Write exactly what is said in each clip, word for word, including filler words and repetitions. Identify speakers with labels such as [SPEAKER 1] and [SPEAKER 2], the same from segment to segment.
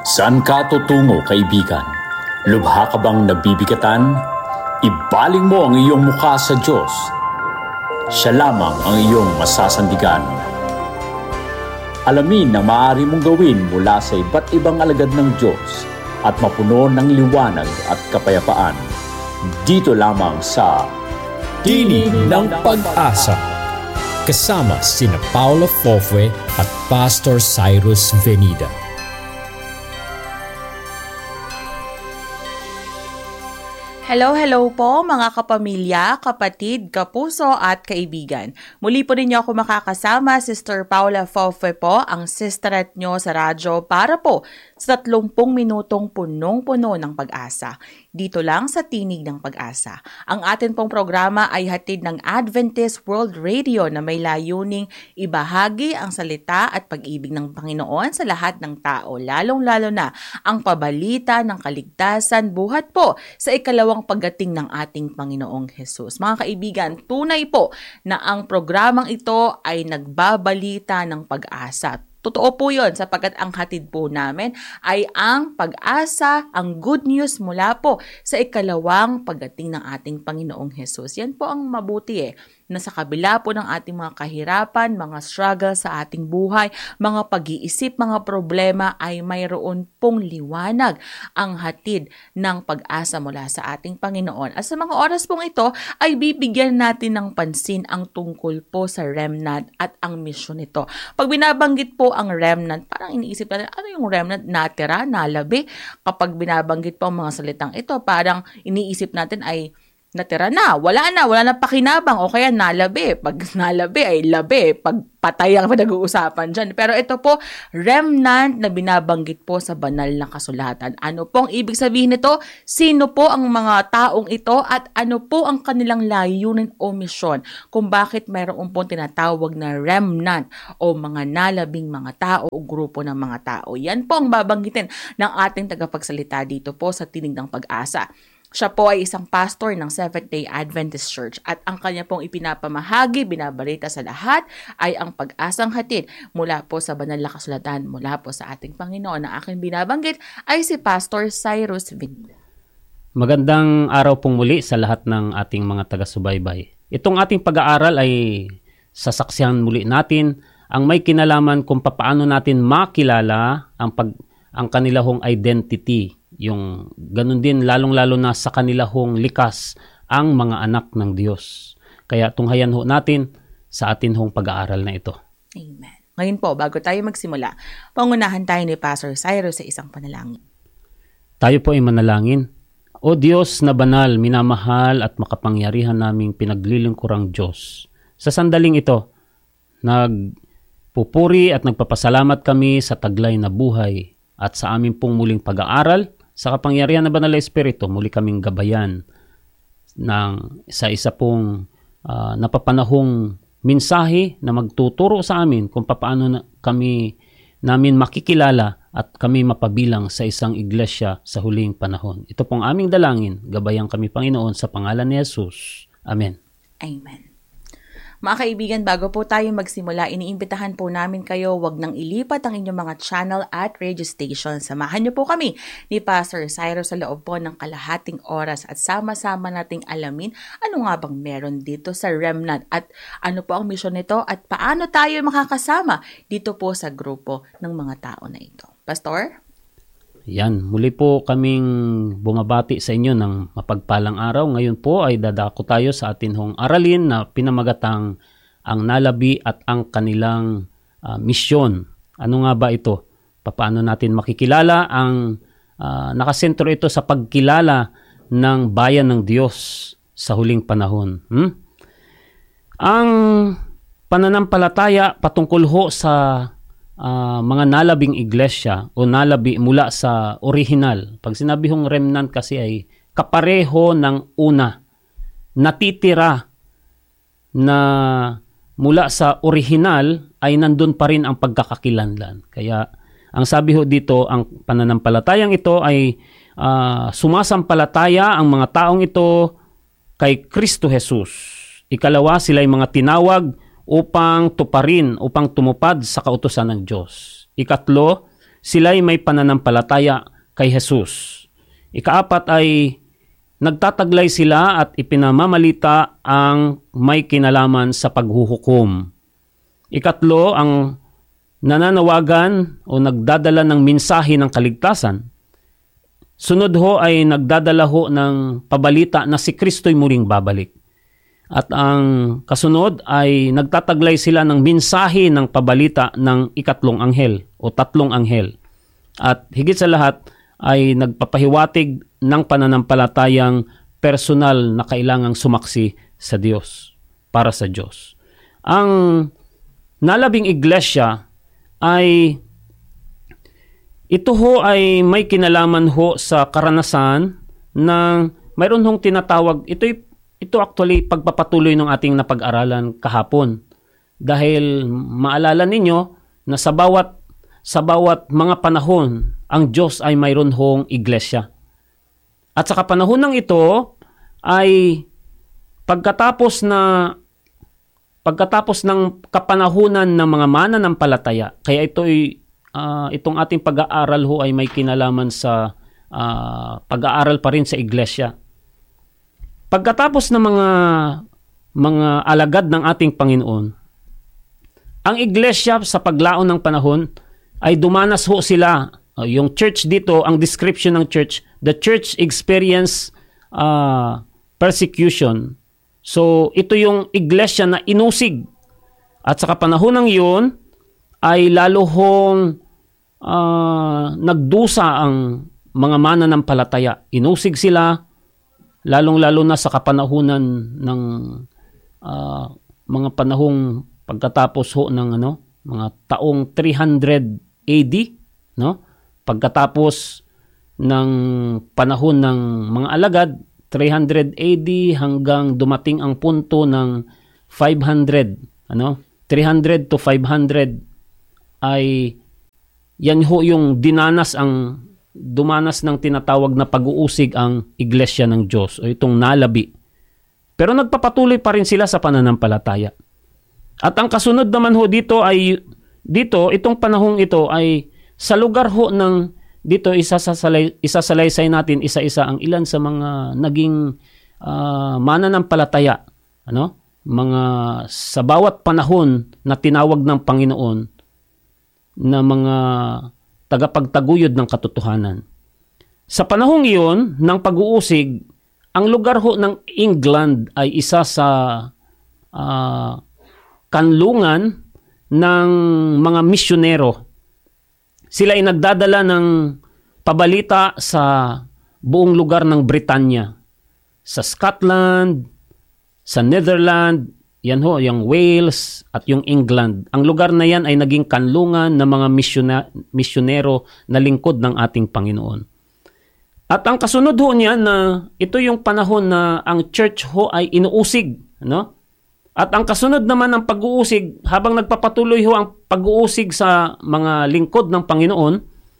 [SPEAKER 1] Saan ka tutungo, kaibigan? Lubha ka bang nabibigatan? Ibaling mo ang iyong mukha sa Diyos. Siya lamang ang iyong masasandigan. Alamin ang maaari mong gawin mula sa iba't ibang alagad ng Diyos at mapuno ng liwanag at kapayapaan. Dito lamang sa
[SPEAKER 2] Tinig ng Pag-asa. Kasama sina Paula Fofue at Pastor Cyrus Venida.
[SPEAKER 3] Hello, hello po mga kapamilya, kapatid, kapuso at kaibigan. Muli po ninyo ako makakasama, Sister Paula Fofue po, ang sisterat nyo sa radyo para po sa tatlumpung minutong punong-puno ng pag-asa. Dito lang sa Tinig ng Pag-asa. Ang atin pong programa ay hatid ng Adventist World Radio na may layuning ibahagi ang salita at pag-ibig ng Panginoon sa lahat ng tao, lalong-lalo na ang pabalita ng kaligtasan buhat po sa ikalawang pagdating ng ating Panginoong Hesus. Mga kaibigan, tunay po na ang programang ito ay nagbabalita ng pag-asa. Totoo po yun sapagkat ang hatid po namin ay ang pag-asa, ang good news mula po sa ikalawang pagdating ng ating Panginoong Hesus. Yan po ang mabuti eh, na sa kabila po ng ating mga kahirapan, mga struggle sa ating buhay, mga pag-iisip, mga problema ay mayroon pong liwanag ang hatid ng pag-asa mula sa ating Panginoon. At sa mga oras pong ito ay bibigyan natin ng pansin ang tungkol po sa remnant at ang misyon nito. Pag binabanggit po ang remnant, parang iniisip natin, ano yung remnant? Natira, nalabi. Kapag binabanggit po ang mga salitang ito, parang iniisip natin ay natira na, wala na, wala na pakinabang o kaya nalabi. Pag nalabi ay labi, pag patay ang pinag-uusapan dyan. Pero ito po, remnant na binabanggit po sa banal na kasulatan. Ano pong ibig sabihin nito? Sino po ang mga taong ito at ano po ang kanilang layunin o misyon kung bakit mayroon pong tinatawag na remnant o mga nalabing mga tao o grupo ng mga tao. Yan po ang babanggitin ng ating tagapagsalita dito po sa Tinig ng Pag-asa. Siya po ay isang pastor ng Seventh-day Adventist Church at ang kanya pong ipinapamahagi, binabalita sa lahat ay ang pag-asang hatid mula po sa banal na kasulatan, mula po sa ating Panginoon. Na aking binabanggit ay si Pastor Cyrus Venida.
[SPEAKER 4] Magandang araw pong muli sa lahat ng ating mga taga-subaybay. Itong ating pag-aaral ay sasaksihan muli natin ang may kinalaman kung paano natin makilala ang, pag, ang kanilahong identity. Yung ganun din lalong-lalo na sa kanila hong likas ang mga anak ng Diyos. Kaya tunghayan ho natin sa atin hong pag-aaral na ito.
[SPEAKER 3] Amen. Ngayon po, bago tayo magsimula, pangunahan tayo ni Pastor Cyrus sa isang panalangin.
[SPEAKER 4] Tayo po ay manalangin. O Diyos na banal, minamahal at makapangyarihan naming pinaglilingkurang Diyos. Sa sandaling ito, nagpupuri at nagpapasalamat kami sa taglay na buhay at sa aming pong muling pag-aaral. Sa kapangyarihan na banal na Espiritu, muli kaming gabayan ng sa isa pong uh, napapanahong mensahe na magtuturo sa amin kung paano na kami namin makikilala at kami mapabilang sa isang iglesia sa huling panahon. Ito pong aming dalangin, gabayan kami Panginoon sa pangalan ni Jesus. Amen.
[SPEAKER 3] Amen. Mga kaibigan, bago po tayo magsimula, iniimbitahan po namin kayo, wag nang ilipat ang inyong mga channel at radio station. Samahan niyo po kami ni Pastor Cyrus sa loob po ng kalahating oras at sama-sama nating alamin ano nga bang meron dito sa remnant at ano po ang misyon nito at paano tayo makakasama dito po sa grupo ng mga tao na ito. Pastor?
[SPEAKER 4] Yan, muli po kaming bumabati sa inyo ng mapagpalang araw. Ngayon po ay dadako tayo sa atin hong aralin na pinamagatang ang nalabi at ang kanilang uh, misyon. Ano nga ba ito? Paano natin makikilala ang uh, nakasentro ito sa pagkilala ng bayan ng Diyos sa huling panahon? Hmm? Ang pananampalataya patungkol ho sa Uh, mga nalabing iglesia o nalabi mula sa original. Pag sinabi hong remnant kasi ay kapareho ng una, natitira na mula sa original ay nandun pa rin ang pagkakakilanlan. Kaya ang sabi ho dito, ang pananampalatayang ito ay uh, sumasampalataya ang mga taong ito kay Kristo Jesus. Ikalawa, sila ay mga tinawag upang tuparin, upang tumupad sa kautusan ng Diyos. Ikatlo, sila'y may pananampalataya kay Jesus. Ikaapat ay nagtataglay sila at ipinamamalita ang may kinalaman sa paghuhukom. Ikatlo, ang nananawagan o nagdadala ng mensahe ng kaligtasan. Sunod ho ay nagdadala ho ng pabalita na si Kristo'y muling babalik. At ang kasunod ay nagtataglay sila ng mensahe ng pabalita ng ikatlong anghel o tatlong anghel. At higit sa lahat ay nagpapahiwatig ng pananampalatayang personal na kailangang sumaksi sa Diyos, para sa Diyos. Ang nalabing iglesia ay ito ho ay may kinalaman ho sa karanasan ng mayroon hong tinatawag, ito, ito actually pagpapatuloy ng ating napag-aralan kahapon. Dahil maalala ninyo na sa bawat, sa bawat mga panahon, ang Diyos ay mayroon hong iglesia. At sa kapanahon ng ito ay pagkatapos na Pagkatapos ng kapanahunan ng mga mananampalataya, kaya ito'y, uh, itong ating pag-aaral ho ay may kinalaman sa uh, pag-aaral pa rin sa iglesia. Pagkatapos ng mga, mga alagad ng ating Panginoon, ang iglesia sa paglaon ng panahon ay dumanas ho sila. Uh, yung church dito, ang description ng church, the church experience uh, persecution. So, ito yung iglesia na inusig. At sa kapanahon ng iyon, ay lalo hong uh, nagdusa ang mga mananampalataya. Inusig sila, lalong-lalo na sa kapanahunan ng uh, mga panahong pagkatapos ho ng ano, mga taong three hundred A D, no? Pagkatapos ng panahon ng mga alagad, three hundred A D hanggang dumating ang punto ng five hundred, ano? three hundred to five hundred ay yan ho yung dinanas ang dumanas ng tinatawag na pag-uusig ang iglesia ng Diyos o itong nalabi. Pero nagpapatuloy pa rin sila sa pananampalataya. At ang kasunod naman ho dito ay dito itong panahong ito ay sa lugar ho ng dito isasalay, isasalaysay natin isa-isa ang ilan sa mga naging uh, mananampalataya, ano? Mga sa bawat panahon na tinawag ng Panginoon na mga tagapagtaguyod ng katotohanan. Sa panahong iyon ng pag-uusig, ang lugar ho ng England ay isa sa uh, kanlungan ng mga misyonero. Sila ay nagdadala ng pabalita sa buong lugar ng Britanya. Sa Scotland, sa Netherlands, yan ho, yung Wales at yung England. Ang lugar na yan ay naging kanlungan ng mga misyona, misyonero na lingkod ng ating Panginoon. At ang kasunod ho niyan na ito yung panahon na ang church ho ay inuusig, no? At ang kasunod naman ng pag-uusig, habang nagpapatuloy ho ang pag-uusig sa mga lingkod ng Panginoon,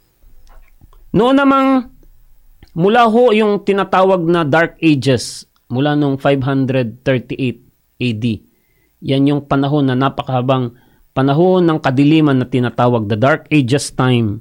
[SPEAKER 4] noon namang mula ho yung tinatawag na Dark Ages, mula noong five thirty-eight A D. Yan yung panahon na napakahabang panahon ng kadiliman na tinatawag the Dark Ages time.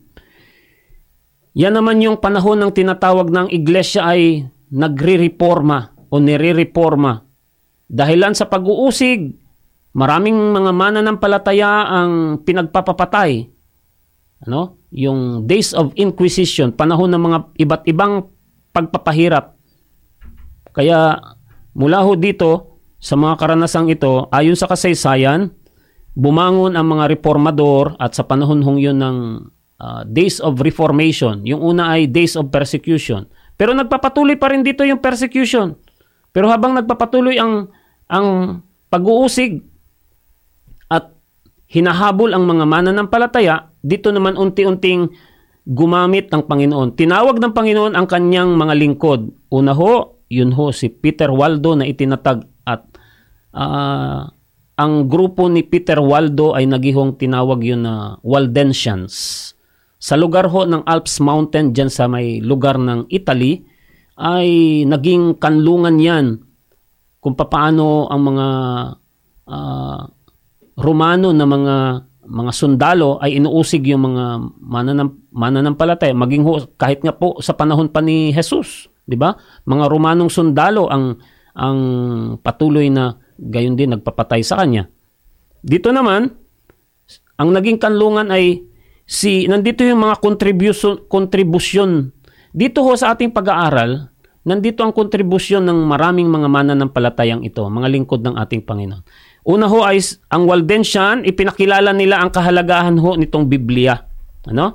[SPEAKER 4] Yan naman yung panahon ng tinatawag ng iglesia ay nagre-reforma o nire-reforma. Dahilan sa pag-uusig, maraming mga mananampalataya ang pinagpapapatay. Ano? Yung Days of Inquisition, panahon ng mga iba't ibang pagpapahirap. Kaya mula ho dito, sa mga karanasang ito, ayon sa kasaysayan, bumangon ang mga reformador at sa panahon hong yun ng uh, Days of Reformation. Yung una ay Days of Persecution. Pero nagpapatuloy pa rin dito yung persecution. Pero habang nagpapatuloy ang ang pag-uusig at hinahabol ang mga mananampalataya, dito naman unti-unting gumamit ng Panginoon. Tinawag ng Panginoon ang kanyang mga lingkod. Una ho, yun ho si Peter Waldo na itinatag at uh, ang grupo ni Peter Waldo ay nagihong tinawag yun na Waldensians. Sa lugar ho ng Alps Mountain, dyan sa may lugar ng Italy, ay naging kanlungan yan kung paano ang mga uh, Romano na mga mga sundalo ay inuusig yung mga mananam, mananampalataya, maging ho, kahit nga po sa panahon pa ni Jesus, di ba? Mga Romanong sundalo ang ang patuloy na gayon din nagpapatay sa kanya. Dito naman, ang naging kanlungan ay si nandito yung mga contribution contribution. Dito ho sa ating pag-aaral, nandito ang kontribusyon ng maraming mga mananampalatayang ito, mga lingkod ng ating Panginoon. Una ho ay ang Waldensian, ipinakilala nila ang kahalagahan ho nitong Biblia. Ano?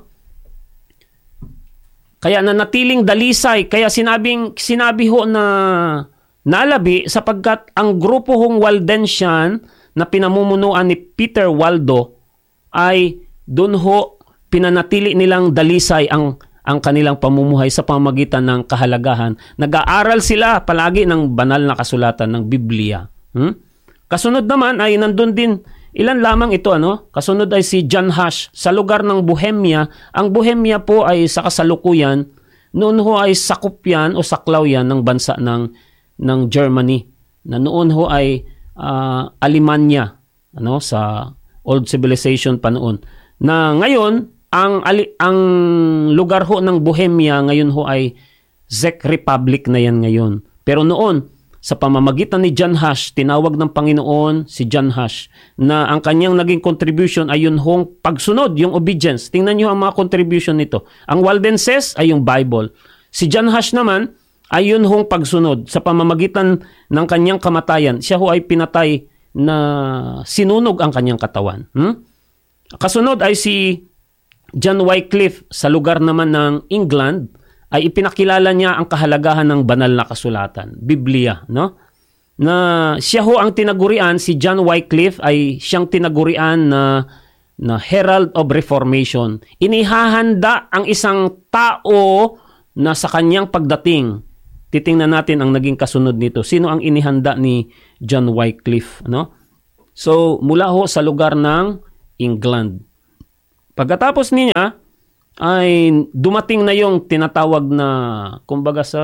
[SPEAKER 4] Kaya nanatiling dalisay, kaya sinabing sinabi ho na nalabi sapagkat ang grupo hong Waldensian na pinamumunuan ni Peter Waldo ay doon ho pinanatili nilang dalisay ang ang kanilang pamumuhay sa pamamagitan ng kahalagahan. Nag-aaral sila palagi ng banal na kasulatan ng Biblia. Hmm? Kasunod naman ay nandun din, ilan lamang ito, ano? Kasunod ay si John Huss sa lugar ng Bohemia. Ang Bohemia po ay sa kasalukuyan, noon ho ay sakop yan o saklaw yan ng bansa ng, ng Germany. Na noon ho ay uh, Alemanya, ano? Sa old civilization pa noon. Na ngayon, ang ang lugar ho ng Bohemia ngayon ho ay Czech Republic na yan ngayon. Pero noon, sa pamamagitan ni John Huss, tinawag ng Panginoon si John Huss na ang kanyang naging contribution ay yun hong pagsunod, yung obedience. Tingnan nyo ang mga contribution nito. Ang Waldenses ay yung Bible. Si John Huss naman ay yun hong pagsunod. Sa pamamagitan ng kanyang kamatayan, siya ho ay pinatay na sinunog ang kanyang katawan. Hmm? Kasunod ay si John Wycliffe sa lugar naman ng England ay ipinakilala niya ang kahalagahan ng banal na kasulatan, Biblia, no? Na siya ho ang tinagurian, si John Wycliffe ay siyang tinagurian na na Herald of Reformation. Inihahanda ang isang tao na sa kanyang pagdating. Titingnan natin ang naging kasunod nito. Sino ang inihanda ni John Wycliffe, no? So, mula ho sa lugar ng England. Pagkatapos niya, ay dumating na yung tinatawag na, kumbaga sa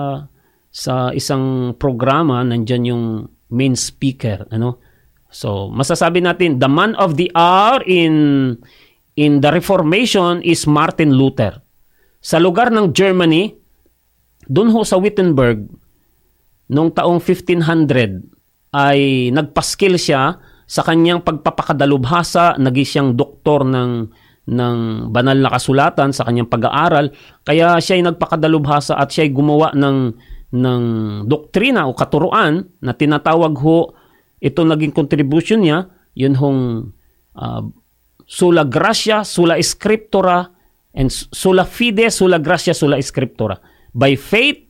[SPEAKER 4] sa isang programa, nandyan yung main speaker. Ano? So, masasabi natin, the man of the hour in, in the Reformation is Martin Luther. Sa lugar ng Germany, dun ho sa Wittenberg, noong taong fifteen hundred, ay nagpaskil siya sa kanyang pagpapakadalubhasa, naging siyang doktor ng ng banal na kasulatan sa kanyang pag-aaral, kaya siya ay nagpakadalubhasa at siya ay gumawa ng ng doktrina o katuruan na tinatawag ho, ito naging contribution niya, yun hong uh, sola gratia, sola scriptura, and sola fide, sola gratia, sola scriptura. By faith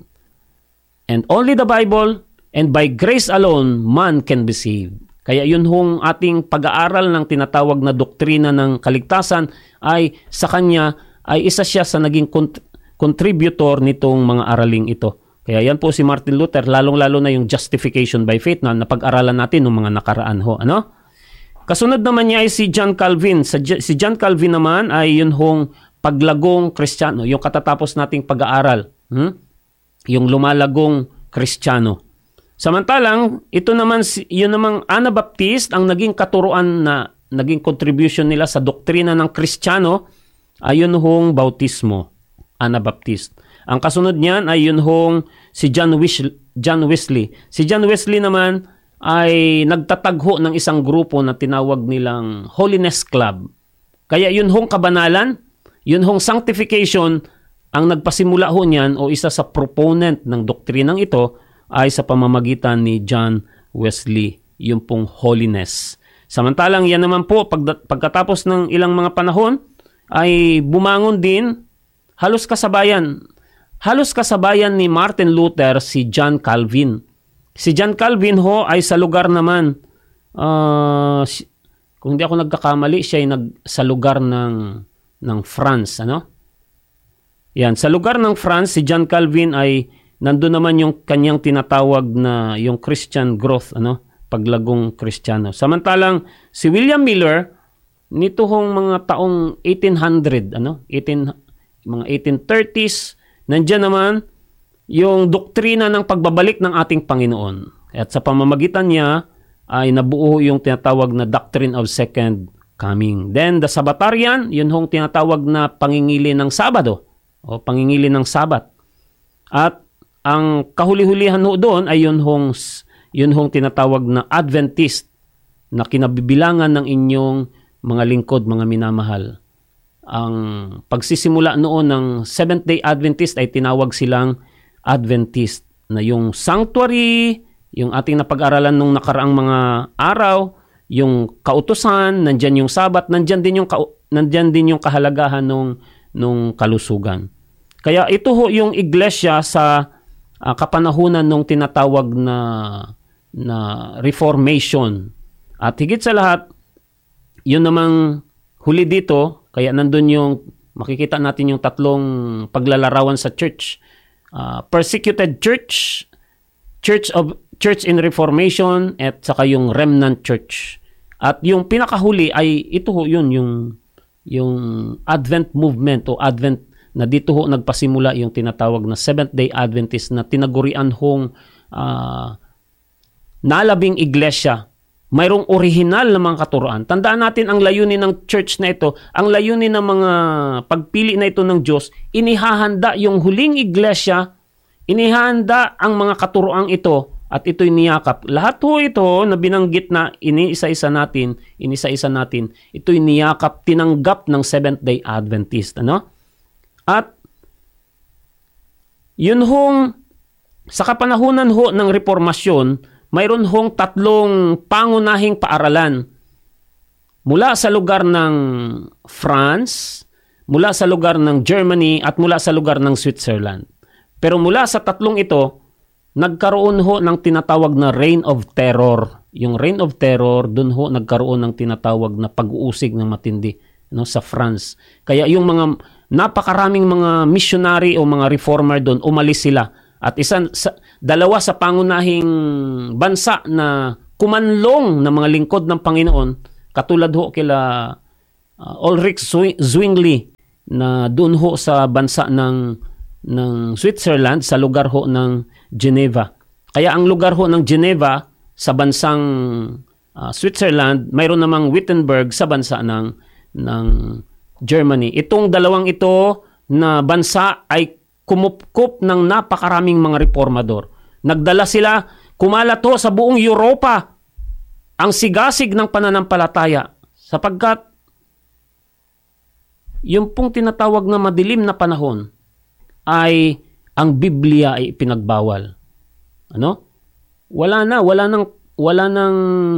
[SPEAKER 4] and only the Bible, and by grace alone, man can be saved. Kaya yun hong ating pag-aaral ng tinatawag na doktrina ng kaligtasan ay sa kanya ay isa siya sa naging kont- contributor nitong mga araling ito. Kaya yan po si Martin Luther, lalong-lalo na yung justification by faith na napag-aralan natin ng mga nakaraan ho. Ano? Kasunod naman niya ay si John Calvin. Si John Calvin naman ay yun hong paglagong Kristiyano, yung katatapos nating pag-aaral. Hmm? Yung lumalagong Kristiyano. Samantalang, ito naman, yun namang Anabaptist, ang naging katuruan na naging contribution nila sa doktrina ng Kristiyano ay yun hong bautismo, Anabaptist. Ang kasunod niyan ay yun hong si John Wesley. John Wesley. Si John Wesley naman ay nagtatagho ng isang grupo na tinawag nilang Holiness Club. Kaya yun hong kabanalan, yun hong sanctification, ang nagpasimula ho niyan o isa sa proponent ng doktrinang ito ay sa pamamagitan ni John Wesley, yung pong holiness. Samantalang yan naman po, pag, pagkatapos ng ilang mga panahon, ay bumangon din, halos kasabayan, halos kasabayan ni Martin Luther si John Calvin. Si John Calvin ho ay sa lugar naman, uh, kung hindi ako nagkakamali, siya ay nag, sa lugar ng, ng France. Ano? Yan, sa lugar ng France, si John Calvin ay nandun naman yung kanyang tinatawag na yung Christian growth, ano, paglagong Kristiyano. Samantalang si William Miller, nito hong mga taong eighteen hundred, ano, eighteen, mga eighteen thirties, nandiyan naman yung doktrina ng pagbabalik ng ating Panginoon. At sa pamamagitan niya ay nabuo yung tinatawag na Doctrine of Second coming. Then the Sabbatarian, yun hong tinatawag na pangingili ng Sabado o pangingili ng Sabat. At ang kahuli-hulihan ho doon ay yun hong, yun hong tinatawag na Adventist na kinabibilangan ng inyong mga lingkod, mga minamahal. Ang pagsisimula noon ng Seventh-day Adventist ay tinawag silang Adventist, na yung sanctuary, yung ating napag-aralan nung nakaraang mga araw, yung kautusan, nandyan yung Sabat, nandyan din yung, ka, nandyan din yung kahalagahan nung, nung kalusugan. Kaya ito ho yung iglesia sa uh, kapanahunan nung tinatawag na, na Reformation. At higit sa lahat, yun namang huli dito, kaya nandun yung, makikita natin yung tatlong paglalarawan sa church. Uh, persecuted church, church of church in Reformation, at saka yung remnant church. At yung pinakahuli ay ito ho yun, yung, yung Advent movement o Advent, na dito ho nagpasimula yung tinatawag na Seventh-day Adventist na tinagurian hong uh, nalabing iglesia. Mayroong orihinal na mga katuroan. Tandaan natin ang layunin ng church na ito, ang layunin ng mga pagpili na ito ng Diyos, inihahanda yung huling iglesia, inihahanda ang mga katuroang ito at ito'y niyakap. Lahat ho ito na binanggit na iniisa-isa natin, inisa-isa natin, ito'y niyakap, tinanggap ng Seventh-day Adventist. Ano? At yun hong sa kapanahunan ho ng reformasyon, mayroon hong tatlong pangunahing paaralan mula sa lugar ng France, mula sa lugar ng Germany, at mula sa lugar ng Switzerland. Pero mula sa tatlong ito, nagkaroon ho ng tinatawag na Reign of Terror. Yung Reign of Terror, dun ho nagkaroon ng tinatawag na pag-uusig ng matindi, no, sa France. Kaya yung mga napakaraming mga missionary o mga reformer doon, umalis sila. At isa, sa, dalawa sa pangunahing bansa na kumanlong na mga lingkod ng Panginoon, katulad ho kila uh, Ulrich Zwingli, na doon ho sa bansa ng, ng Switzerland, sa lugar ho ng Geneva. Kaya ang lugar ho ng Geneva sa bansang uh, Switzerland, mayroon namang Wittenberg sa bansa ng, ng Germany. Itong dalawang ito na bansa ay kumupkup ng napakaraming mga reformador. Nagdala sila, kumalat ho sa buong Europa ang sigasig ng pananampalataya, sapagkat yung pong tinatawag na madilim na panahon ay ang Biblia ay ipinagbawal. Ano? Wala na, wala nang wala nang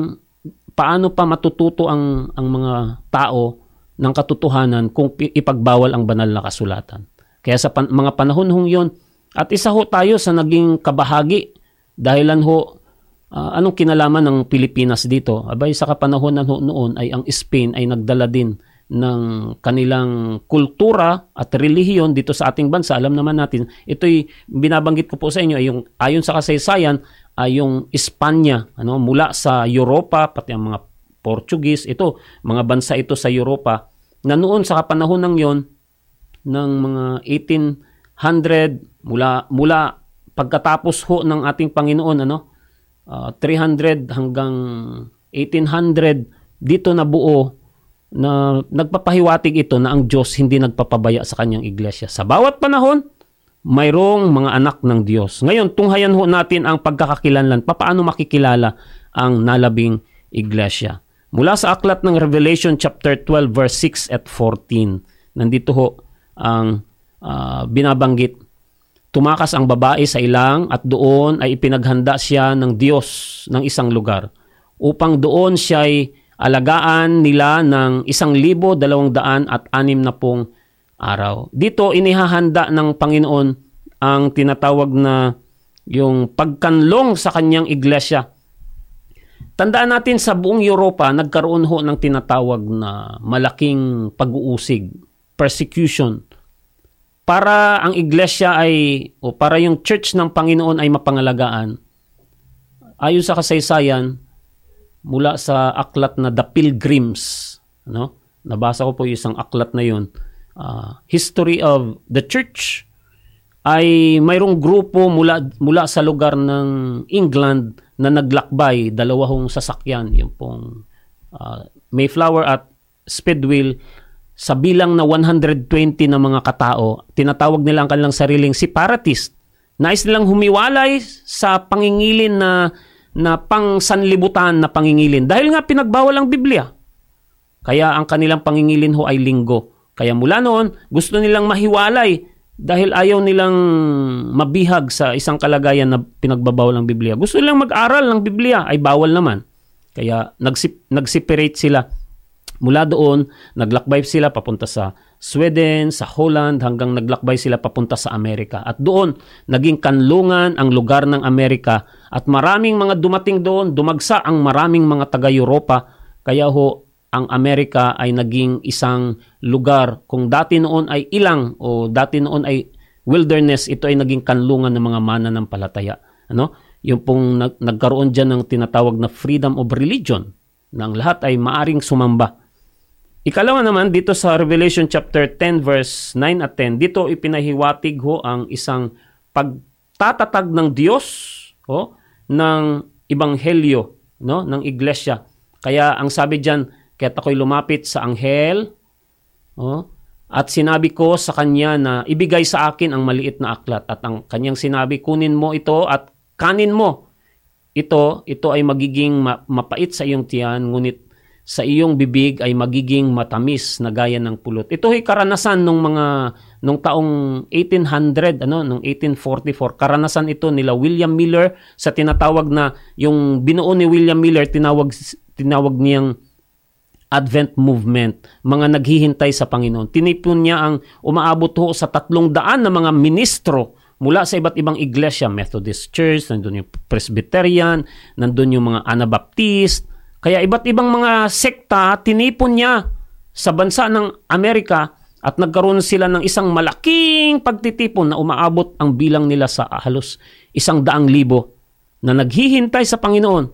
[SPEAKER 4] paano pa matututo ang ang mga tao ng katotohanan kung ipagbawal ang banal na kasulatan. Kaya sa pan- mga panahon hong yun, at isa ho tayo sa naging kabahagi, dahilan ho, uh, anong kinalaman ng Pilipinas dito? Abay, sa kapanahonan ho noon ay ang Spain ay nagdala din ng kanilang kultura at relihiyon dito sa ating bansa. Alam naman natin, ito'y binabanggit ko po sa inyo, ay yung, ayon sa kasaysayan, ay yung Espanya, ano, mula sa Europa, pati ang mga Portuguese, ito, mga bansa ito sa Europa, na noon sa kapanahon ng yon, ng mga eighteen hundred, mula, mula pagkatapos ho ng ating Panginoon, ano, uh, three hundred hanggang eighteen hundred, dito na buo, na nagpapahiwatig ito na ang Diyos hindi nagpapabaya sa kanyang iglesia. Sa bawat panahon, mayroong mga anak ng Diyos. Ngayon, tunghayan ho natin ang pagkakakilanlan. Paano makikilala ang nalabing iglesia? Mula sa aklat ng Revelation chapter twelve verse six at fourteen. Nandito ho ang uh, binabanggit. Tumakas ang babae sa ilang at doon ay ipinaghanda siya ng Diyos ng isang lugar upang doon siya'y alagaan nila ng isang libo dalawang daan at anim na pong araw. Dito inihahanda ng Panginoon ang tinatawag na yung pagkanlong sa kanyang iglesia. Tandaan natin sa buong Europa, nagkaroon ho ng tinatawag na malaking pag-uusig, persecution. Para ang iglesia ay, o para yung church ng Panginoon ay mapangalagaan. Ayon sa kasaysayan, mula sa aklat na The Pilgrims, no? Nabasa ko po yung isang aklat na yun. Uh, History of the Church, ay mayroong grupo mula, mula sa lugar ng England na naglakbay, dalawang sasakyan, yung pong uh, Mayflower at speed wheel sa bilang na one hundred twenty na mga katao. Tinatawag nila ang kanilang sariling separatist. Nais nilang humiwalay sa pangingilin na, na pang-sanlibutan na pangingilin. Dahil nga pinagbawal ang Biblia. Kaya ang kanilang pangingilin ho ay linggo. Kaya mula noon, gusto nilang mahiwalay dahil ayaw nilang mabihag sa isang kalagayan na pinagbabawal ng Biblia. Gusto nilang mag-aral ng Biblia, ay bawal naman. Kaya nagsip, nag-separate sila. Mula doon, naglakbay sila papunta sa Sweden, sa Holland, hanggang naglakbay sila papunta sa Amerika. At doon, naging kanlungan ang lugar ng Amerika. At maraming mga dumating doon, dumagsa ang maraming mga taga-Europa. Kaya ho, ang Amerika ay naging isang lugar. Kung dati noon ay ilang o dati noon ay wilderness, ito ay naging kanlungan ng mga mananampalataya. Ano? Yung pong nag- nagkaroon dyan ng tinatawag na freedom of religion, nang lahat ay maaring sumamba. Ikalawa naman, dito sa Revelation chapter ten verse nine at ten, dito ipinahiwatig ho ang isang pagtatatag ng Diyos oh, ng ebanghelyo, no, ng iglesia. Kaya ang sabi diyan, kaya't ako'y lumapit sa anghel oh, at sinabi ko sa kanya na ibigay sa akin ang maliit na aklat. At ang kanyang sinabi, kunin mo ito at kanin mo. Ito, ito ay magiging ma- mapait sa iyong tiyan, ngunit sa iyong bibig ay magiging matamis na gaya ng pulot. Ito ay karanasan nung mga nung taong eighteen hundred, ano, nung eighteen forty-four. Karanasan ito nila William Miller sa tinatawag na yung binuo ni William Miller, tinawag tinawag niyang Advent Movement, mga naghihintay sa Panginoon. Tinipon niya ang umaabot ho sa tatlong daan na mga ministro mula sa iba't ibang iglesia, Methodist Church, nandun yung Presbyterian, nandun yung mga Anabaptist. Kaya iba't ibang mga sekta, tinipon niya sa bansa ng Amerika at nagkaroon sila ng isang malaking pagtitipon na umaabot ang bilang nila sa halos isang daang libo na naghihintay sa Panginoon.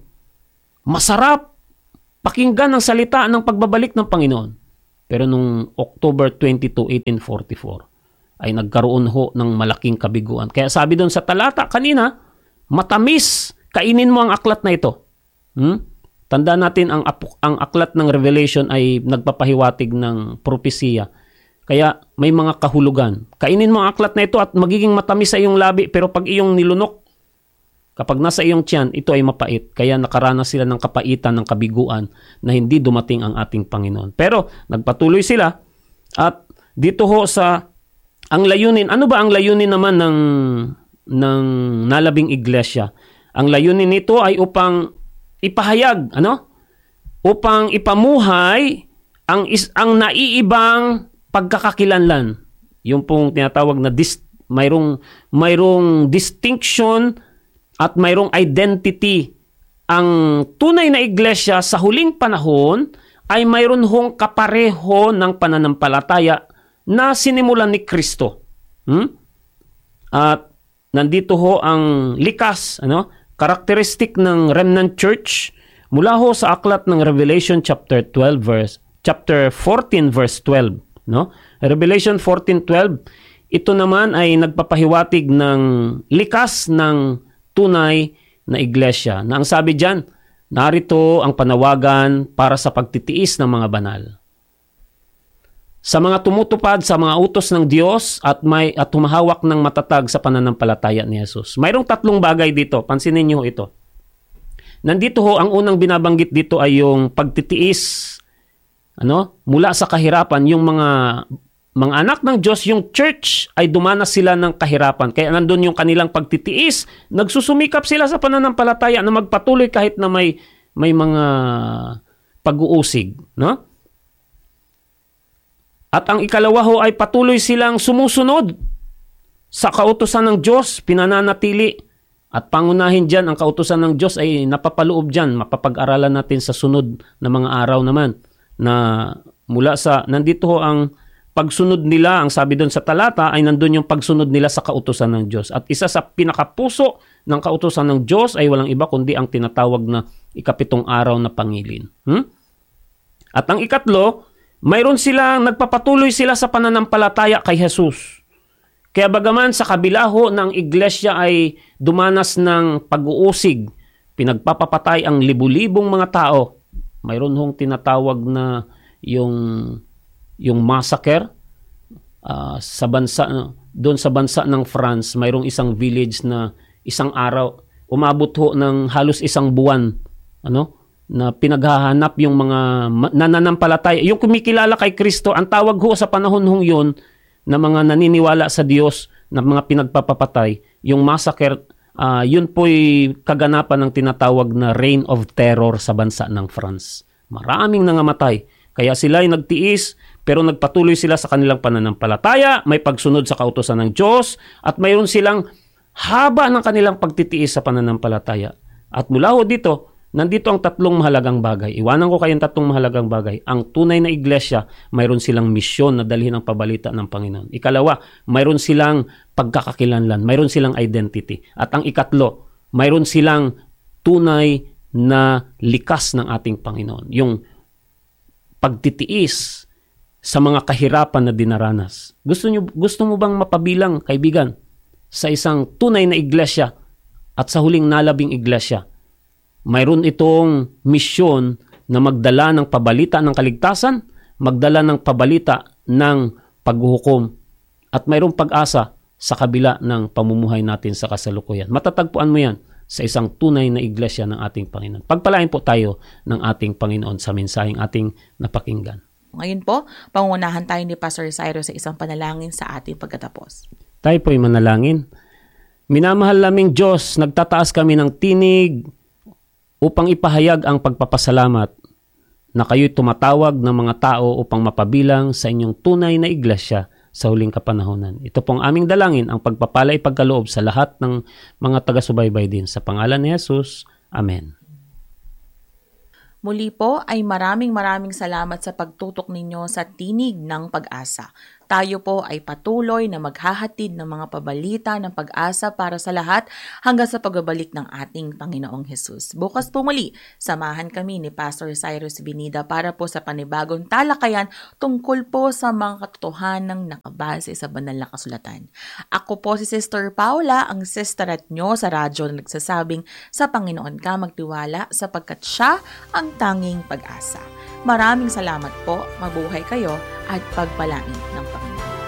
[SPEAKER 4] Masarap pakinggan ang salita ng pagbabalik ng Panginoon. Pero nung October twenty-second, eighteen forty-four, ay nagkaroon ho ng malaking kabiguan. Kaya sabi doon sa talata kanina, matamis, kainin mo ang aklat na ito. Hmm? Tandaan natin ang, ang aklat ng Revelation ay nagpapahiwatig ng propesiya. Kaya may mga kahulugan. Kainin mo ang aklat na ito at magiging matamis sa iyong labi, pero pag iyong nilunok, kapag nasa iyong tiyan, ito ay mapait. Kaya nakaranas sila ng kapaitan, ng kabiguan na hindi dumating ang ating Panginoon. Pero nagpatuloy sila at dito ho sa ang layunin. Ano ba ang layunin naman ng, ng nalabing iglesia? Ang layunin nito ay upang ipahayag, ano? Upang ipamuhay ang is, ang naiibang pagkakakilanlan. Yung pong tinatawag na dis, mayroong mayroong distinction at mayroong identity. Ang tunay na iglesia sa huling panahon ay mayroon hong kapareho ng pananampalataya na sinimulan ni Kristo. Hmm? At nandito ho ang likas, ano? Karakteristik ng remnant church mula ho sa aklat ng Revelation chapter twelve verse chapter fourteen verse twelve, no? Revelation fourteen twelve, ito naman ay nagpapahiwatig ng likas ng tunay na iglesia. Na ang sabi diyan, narito ang panawagan para sa pagtitiis ng mga banal. Sa mga tumutupad sa mga utos ng Diyos at may at humahawak ng matatag sa pananampalataya ni Jesus. Mayroong tatlong bagay dito. Pansinin niyo ito. Nandito ho, ang unang binabanggit dito ay yung pagtitiis, ano, mula sa kahirapan. Yung mga mga anak ng Diyos, yung church, ay dumanas sila ng kahirapan. Kaya nandun yung kanilang pagtitiis. Nagsusumikap sila sa pananampalataya na magpatuloy kahit na may may mga pag-uusig, no? At ang ikalawa ho ay patuloy silang sumusunod sa kautusan ng Diyos, pinananatili. At pangunahin dyan, ang kautusan ng Diyos ay napapaloob dyan. Mapapag-aralan natin sa sunod na mga araw naman. Na mula sa, nandito ho ang pagsunod nila, ang sabi doon sa talata, ay nandun yung pagsunod nila sa kautusan ng Diyos. At isa sa pinakapuso ng kautusan ng Diyos ay walang iba kundi ang tinatawag na ikapitong araw na pangilin. Hmm? At ang ikatlo, mayroon silang, nagpapatuloy sila sa pananampalataya kay Jesus. Kaya bagaman sa kabila ho ng iglesia ay dumanas ng pag-uusig, pinagpapapatay ang libu-libong mga tao, mayroon hong tinatawag na yung yung massacre uh, sa bansa doon sa bansa ng France. Mayroong isang village na isang araw umabot ho ng halos isang buwan, ano, na pinaghahanap yung mga nananampalataya, yung kumikilala kay Kristo. Ang tawag ho sa panahon hong yun na mga naniniwala sa Diyos, na mga pinagpapapatay, yung massacre, uh, yun po'y kaganapan ng tinatawag na reign of terror sa bansa ng France. Maraming nangamatay. Kaya sila ay nagtiis, pero nagpatuloy sila sa kanilang pananampalataya, may pagsunod sa kautusan ng Diyos, at mayroon silang haba ng kanilang pagtitiis sa pananampalataya. At mula ho dito, nandito ang tatlong mahalagang bagay. Iwanan ko kayong tatlong mahalagang bagay. Ang tunay na iglesia, mayroon silang misyon na dalhin ang pabalita ng Panginoon. Ikalawa, mayroon silang pagkakakilanlan, mayroon silang identity. At ang ikatlo, mayroon silang tunay na likas ng ating Panginoon. Yung pagtitiis sa mga kahirapan na dinaranas. Gusto nyo, gusto mo bang mapabilang, kaibigan, sa isang tunay na iglesia at sa huling nalabing iglesia? Mayroon itong misyon na magdala ng pabalita ng kaligtasan, magdala ng pabalita ng paghuhukom, at mayroong pag-asa sa kabila ng pamumuhay natin sa kasalukuyan. Matatagpuan mo yan sa isang tunay na iglesia ng ating Panginoon. Pagpalain po tayo ng ating Panginoon sa mensaheng ating napakinggan.
[SPEAKER 3] Ngayon po, pangunahan tayo ni Pastor Cyrus sa isang panalangin sa ating pagkatapos.
[SPEAKER 4] Tayo po'y manalangin. Minamahal naming Diyos, nagtataas kami ng tinig upang ipahayag ang pagpapasalamat na kayo'y tumatawag ng mga tao upang mapabilang sa inyong tunay na iglesia sa huling kapanahonan. Ito pong aming dalangin, ang pagpapala ipagkaloob sa lahat ng mga taga-subaybay din. Sa pangalan ni Jesus, Amen.
[SPEAKER 3] Muli po ay maraming maraming salamat sa pagtutok ninyo sa Tinig ng Pag-asa. Tayo po ay patuloy na maghahatid ng mga pabalita ng pag-asa para sa lahat hanggang sa pagbabalik ng ating Panginoong Hesus. Bukas po muli, samahan kami ni Pastor Cyrus Venida para po sa panibagong talakayan tungkol po sa mga katotohanang nakabase sa banal na kasulatan. Ako po si Sister Paula, ang sisterat nyo sa radyo na nagsasabing sa Panginoon ka magtiwala sapagkat siya ang tanging pag-asa. Maraming salamat po, mabuhay kayo at pagpalain ng Panginoon.